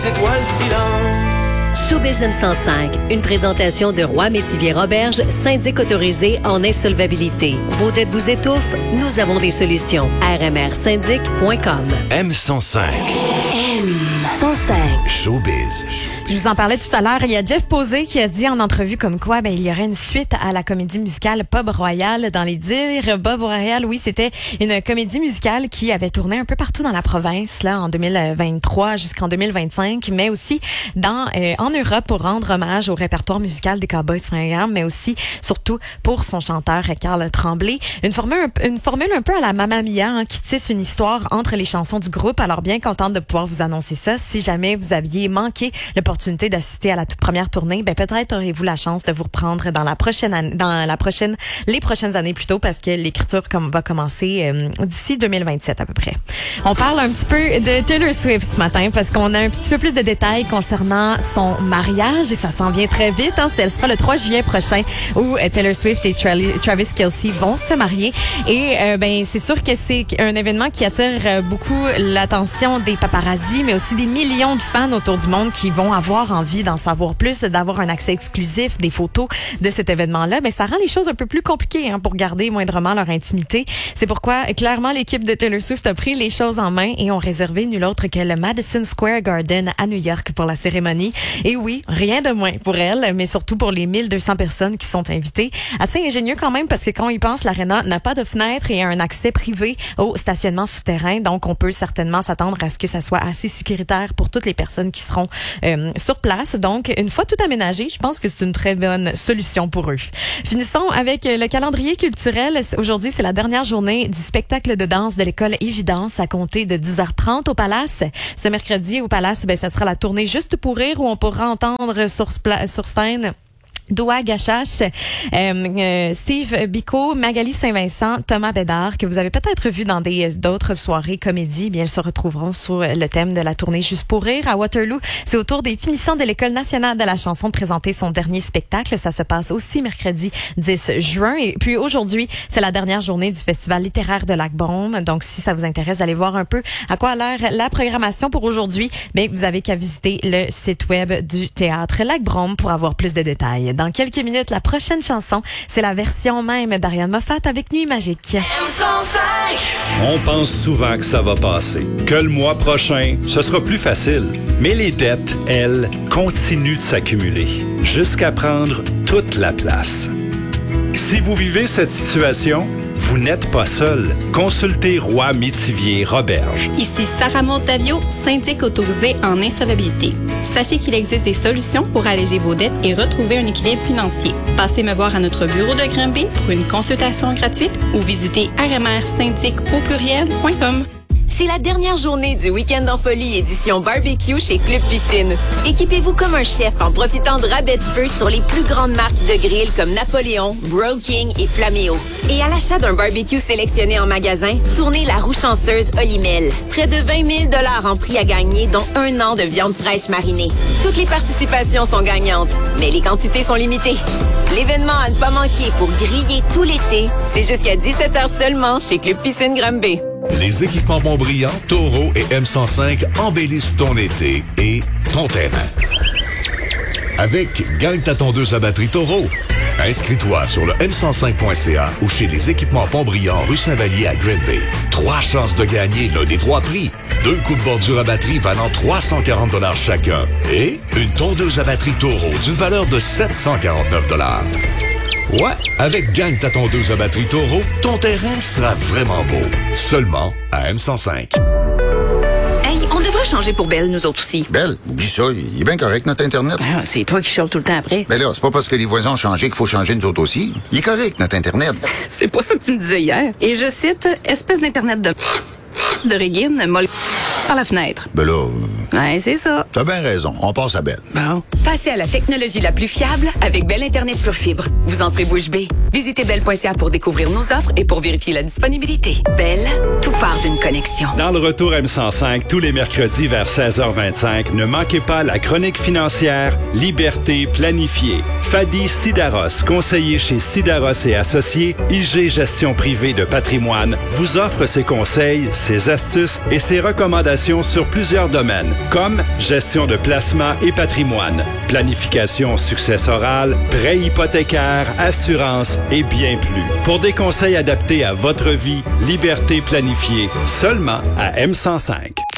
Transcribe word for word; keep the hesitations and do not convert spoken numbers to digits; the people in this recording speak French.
Étoiles filantes. Showbiz M cent cinq, une présentation de Roy Métivier Roberge, syndic autorisé en insolvabilité. Vos dettes vous étouffent? Nous avons des solutions. R M R syndic point com. M cent cinq. M cent cinq. Showbiz. Je vous en parlais tout à l'heure. Il y a Jeff Posey qui a dit en entrevue comme quoi ben, il y aurait une suite à la comédie musicale Bob Royal dans les dires. Bob Royal, oui, c'était une comédie musicale qui avait tourné un peu partout dans la province là en deux mille vingt-trois jusqu'en deux mille vingt-cinq, mais aussi dans euh, en Europe pour rendre hommage au répertoire musical des Cowboys fringants, mais aussi surtout pour son chanteur Carl Tremblay. Une formule, une formule un peu à la Mamma Mia hein, qui tisse une histoire entre les chansons du groupe. Alors bien contente de pouvoir vous annoncer ça. Si jamais vous aviez manqué l'opportunité d'assister à la toute première tournée, ben peut-être aurez-vous la chance de vous reprendre dans la prochaine année, dans la prochaine, les prochaines années plutôt, parce que l'écriture comme, va commencer euh, d'ici deux mille vingt-sept à peu près. On parle un petit peu de Taylor Swift ce matin parce qu'on a un petit peu plus de détails concernant son mariage et ça s'en vient très vite. Hein. Elle sera le trois juillet prochain où euh, Taylor Swift et Tra- Travis Kelce vont se marier et euh, ben c'est sûr que c'est un événement qui attire euh, beaucoup l'attention des paparazzis, mais aussi des millions de fans autour du monde qui vont avoir envie d'en savoir plus, d'avoir un accès exclusif, des photos de cet événement-là, mais ça rend les choses un peu plus compliquées hein, pour garder moindrement leur intimité. C'est pourquoi, clairement, l'équipe de Taylor Swift a pris les choses en main et ont réservé nul autre que le Madison Square Garden à New York pour la cérémonie. Et oui, rien de moins pour elle, mais surtout pour les mille deux cents personnes qui sont invitées. Assez ingénieux quand même parce que quand on y pense, l'aréna n'a pas de fenêtre et a un accès privé au stationnement souterrain, donc on peut certainement s'attendre à ce que ça soit assez sécuritaire pour toutes les personnes qui seront euh, sur place. Donc, une fois tout aménagé, je pense que c'est une très bonne solution pour eux. Finissons avec le calendrier culturel. Aujourd'hui, c'est la dernière journée du spectacle de danse de l'école Évidence à compter de dix heures trente au Palace. Ce mercredi, au Palace, ben, ça sera la tournée Juste pour rire où on pourra entendre sur, sur scène Doua Gachache, euh, euh, Steve Biko, Magali Saint-Vincent, Thomas Bédard, que vous avez peut-être vu dans des d'autres soirées comédies. Bien, ils se retrouveront sur le thème de la tournée Juste pour rire à Waterloo. C'est au tour des finissants de l'École nationale de la chanson de présenter son dernier spectacle. Ça se passe aussi mercredi dix juin. Et puis aujourd'hui, c'est la dernière journée du Festival littéraire de Lac-Brome. Donc, si ça vous intéresse d'aller voir un peu à quoi a l'air la programmation pour aujourd'hui, bien, vous avez qu'à visiter le site web du Théâtre Lac-Brome pour avoir plus de détails. Dans quelques minutes, la prochaine chanson, c'est la version même d'Ariane Moffat avec Nuit magique. On pense souvent que ça va passer, que le mois prochain, ce sera plus facile. Mais les dettes, elles, continuent de s'accumuler, jusqu'à prendre toute la place. Si vous vivez cette situation, vous n'êtes pas seul. Consultez Roy Métivier Roberge. Ici Sarah Montavio, syndic autorisé en insolvabilité. Sachez qu'il existe des solutions pour alléger vos dettes et retrouver un équilibre financier. Passez me voir à notre bureau de Granby pour une consultation gratuite ou visitez r m r syndic au pluriel point com. C'est la dernière journée du Week-end en folie édition barbecue chez Club Piscine. Équipez-vous comme un chef en profitant de rabais de feu sur les plus grandes marques de grill comme Napoléon, Bro King et Flaméo. Et à l'achat d'un barbecue sélectionné en magasin, tournez la roue chanceuse Olimel. Près de vingt mille dollars en prix à gagner, dont un an de viande fraîche marinée. Toutes les participations sont gagnantes, mais les quantités sont limitées. L'événement à ne pas manquer pour griller tout l'été, c'est jusqu'à dix-sept heures seulement chez Club Piscine Granby. Les équipements Montbriand, Taureau et M cent cinq embellissent ton été et ton terrain. Avec Gagne ta tondeuse à batterie Taureau. Inscris-toi sur le m cent cinq point c a ou chez les équipements Montbriand, rue Saint-Vallier à Granby. Trois chances de gagner l'un des trois prix. Deux coups de bordure à batterie valant trois cent quarante dollars chacun. Et une tondeuse à batterie Taureau d'une valeur de sept cent quarante-neuf dollars. Ouais, avec Gagne ta tondeuse à batterie Taureau, ton terrain sera vraiment beau. Seulement à M cent cinq. Hey, on devrait changer pour Belle, nous autres aussi. Belle? Oublie ça, il est bien correct, notre Internet. Ah, c'est toi qui chiales tout le temps après. Ben là, c'est pas parce que les voisins ont changé qu'il faut changer nous autres aussi. Il est correct, notre Internet. C'est pas ça que tu me disais hier. Et je cite, espèce d'Internet de... de Régine, molle par la fenêtre. Ben là... Euh... Ouais, c'est ça. T'as bien raison, on passe à Belle. Bon. Passez à la technologie la plus fiable avec Belle Internet Pure Fibre. Vous entrez bouche bée. Visitez belle point c a pour découvrir nos offres et pour vérifier la disponibilité. Belle, tout part d'une connexion. Dans le retour M cent cinq, tous les mercredis vers seize heures vingt-cinq, ne manquez pas la chronique financière Liberté planifiée. Fadi Sidaros, conseiller chez Sidaros et Associés, I G Gestion privée de patrimoine, vous offre ses conseils ses astuces et ses recommandations sur plusieurs domaines, comme gestion de placement et patrimoine, planification successorale, prêt hypothécaire, assurance et bien plus. Pour des conseils adaptés à votre vie, Liberté planifiée, seulement à M cent cinq.